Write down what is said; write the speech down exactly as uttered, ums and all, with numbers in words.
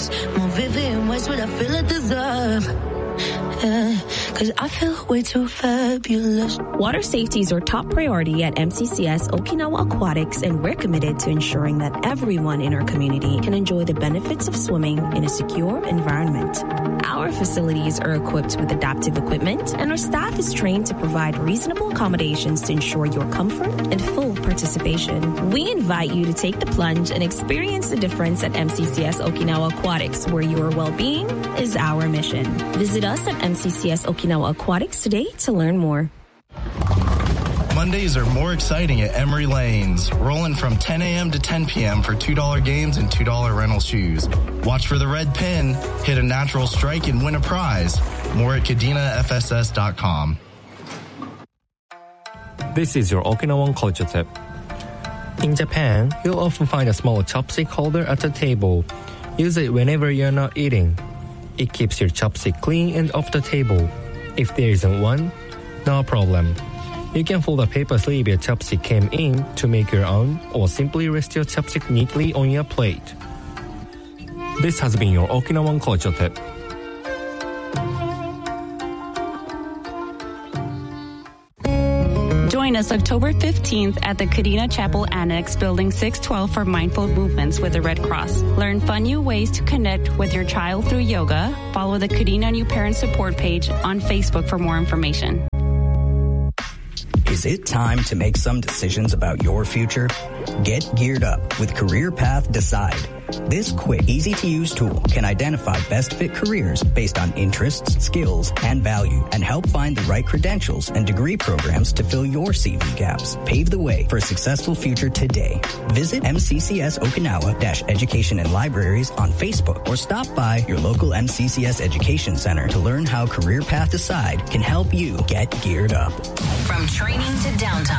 universe. More vivid in ways what I feel I deserve. Yeah, cause I feel way too fabulous. Water safety is our top priority at M C C S Okinawa Aquatics, and we're committed to ensuring that everyone in our community can enjoy the benefits of swimming in a secure environment. Our facilities are equipped with adaptive equipment, and our staff is trained to provide reasonable accommodations to ensure your comfort and full participation. We invite you to take the plunge and experience the difference at M C C S Okinawa Aquatics, where your well-being is our mission. Visit us at M C C S Okinawa Aquatics today to learn more. Mondays are more exciting at Emery Lanes. Rolling from ten a.m. to ten p.m. for two dollar games and two dollar rental shoes. Watch for the red pin, hit a natural strike, and win a prize. More at kadena f s s dot com. This is your Okinawan culture tip. In Japan, you'll often find a small chopstick holder at the table. Use it whenever you're not eating. It keeps your chopstick clean and off the table. If there isn't one, no problem. You can fold a paper sleeve your chopstick came in to make your own, or simply rest your chopstick neatly on your plate. This has been your Okinawan culture tip. Join us October fifteenth at the Kadena Chapel Annex, Building six twelve for Mindful Movements with the Red Cross. Learn fun new ways to connect with your child through yoga. Follow the Kadena New Parent Support page on Facebook for more information. Is it time to make some decisions about your future? Get geared up with CareerPath Decide. This quick, easy-to-use tool can identify best-fit careers based on interests, skills, and value, and help find the right credentials and degree programs to fill your C V gaps. Pave the way for a successful future today. Visit M C C S Okinawa-Education and Libraries on Facebook, or stop by your local M C C S Education Center to learn how CareerPath Decide can help you get geared up. From training to downtime.